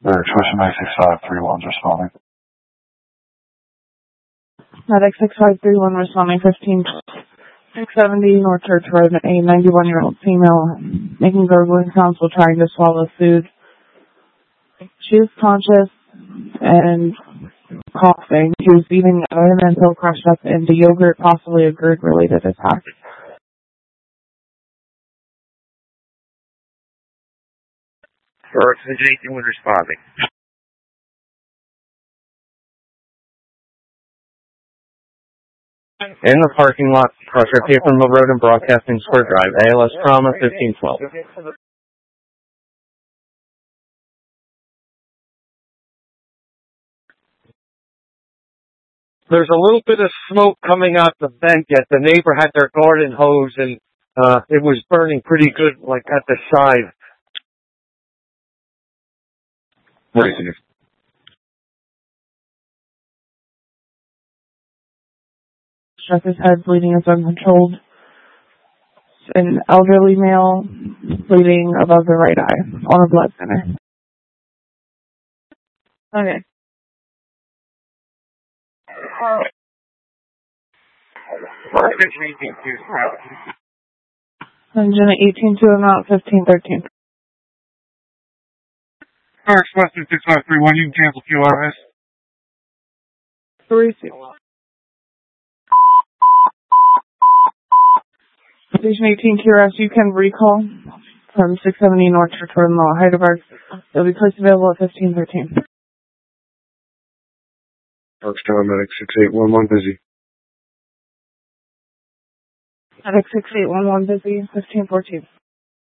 Tuition 96531's responding. Medic 6531 responding 15670 North Church Road, a 91-year-old female making gurgling sounds while trying to swallow food. She is conscious and coughing. She was eating an M&M pill crushed up into yogurt, possibly a GERD-related attack. Oxygen 81 responding. In the parking lot, Crusher, Paper Mill Road and Broadcasting Square Drive, ALS Trauma 1512. There's a little bit of smoke coming out the vent yet. The neighbor had their garden hose and it was burning pretty good, like at the side. What do you think? Struck his head, bleeding is uncontrolled. An elderly male bleeding above the right eye on a blood center. Okay. Engine 18 to amount 1513. Express 6531, you can cancel QRS. 3-2. Station 18 QRS, you can recall from 670 North Church Road in Heidelberg. It'll be placed available at 1513. Parkstown Medic 6811 busy. Medic 6811 busy, 1514.